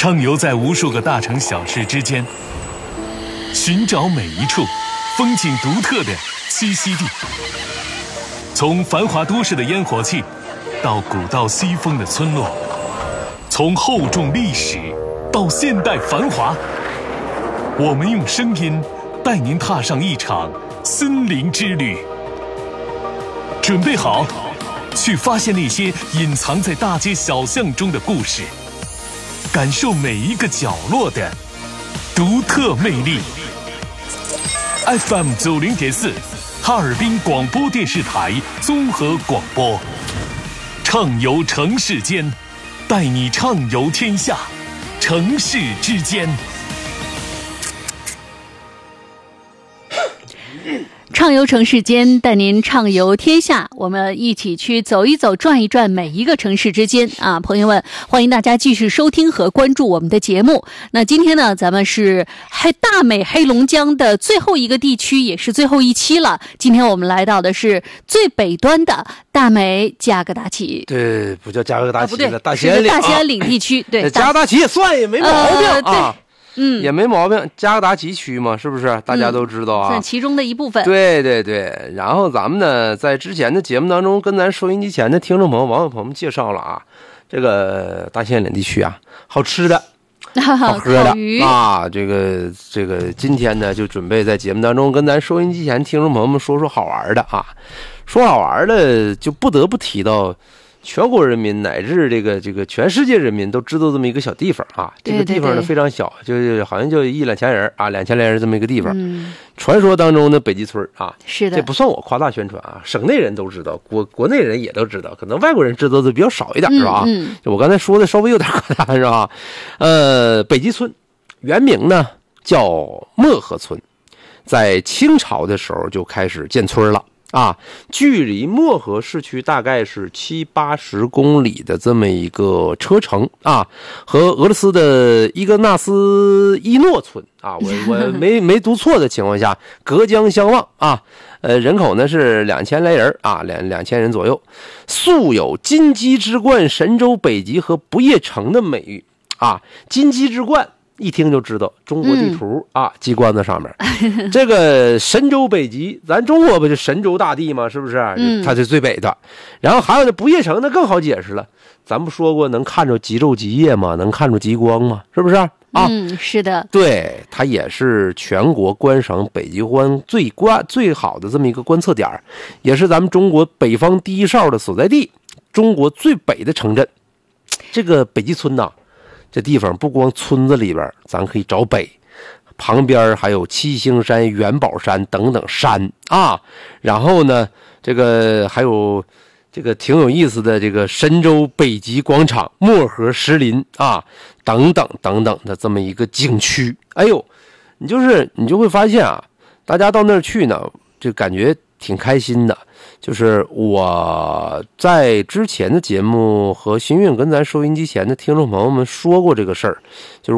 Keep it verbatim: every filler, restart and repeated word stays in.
畅游在无数个大城小市之间，寻找每一处风景独特的栖息地。从繁华都市的烟火气，到古道西风的村落，从厚重历史到现代繁华，我们用声音带您踏上一场森林之旅。准备好，去发现那些隐藏在大街小巷中的故事，感受每一个角落的独特魅力。F M 九零点四，哈尔滨广播电视台综合广播，畅游城市间，带你畅游天下，城市之间。 畅游城市间，带您畅游天下，我们一起去走一走转一转每一个城市之间啊！朋友们，欢迎大家继续收听和关注我们的节目。那今天呢，咱们是黑大美黑龙江的最后一个地区，也是最后一期了。今天我们来到的是最北端的大美加格达旗。 对，不叫加格达旗了、 啊、 大兴安岭， 大兴安岭地区。对， 加格达旗也算也没毛病、呃、啊。 嗯， 也没毛病，加格达旗区嘛，是不是？大家都知道啊， 算其中的一部分。 对对对，然后咱们呢，在之前的节目当中，跟咱收音机前的听众朋友、网友朋友们介绍了啊，这个大兴安岭地区啊，好吃的、好喝的啊，这个这个，今天呢，就准备在节目当中跟咱收音机前听众朋友们说说好玩的啊，说好玩的，就不得不提到全国人民乃至这个这个全世界人民都知道这么一个小地方啊，这个地方呢非常小，就是好像就一两千人啊，两千来人这么一个地方。嗯，传说当中的北极村啊， 是的， 这不算我夸大宣传啊，省内人都知道，国国内人也都知道，可能外国人知道的比较少一点，是吧？ 嗯， 就我刚才说的稍微有点夸大，是吧？呃，北极村原名呢叫漠河村，在清朝的时候就开始建村了。啊，距离漠河市区大概是七八十公里的这么一个车程啊，和俄罗斯的伊格纳斯伊诺村啊，我我没没读错的情况下，隔江相望啊。呃，人口呢是两千来人啊，两两千人左右，素有金鸡之冠、神州北极和不夜城的美誉啊。金鸡之冠一听就知道中国地图、嗯、啊，鸡冠子上面这个神州北极，咱中国不是神州大地吗？是不是？嗯，它是最北的。然后还有这不夜城，那更好解释了。咱不说过能看着极昼极夜吗？能看着极光吗？是不是啊？ 嗯，是的。 对，它也是全国观赏北极光最观最好的这么一个观测点，也是咱们中国北方第一哨的所在地，中国最北的城镇。这个北极村呐，这地方不光村子里边咱可以找北，旁边还有七星山、元宝山等等山啊。然后呢，这个还有这个挺有意思的这个神州北极广场、漠河石林啊，等等等等的这么一个景区。哎呦，你就是你就会发现啊，大家到那儿去呢，就感觉挺开心的。就是我在之前的节目和新运跟咱收音机前的听众朋友们说过这个事儿，就是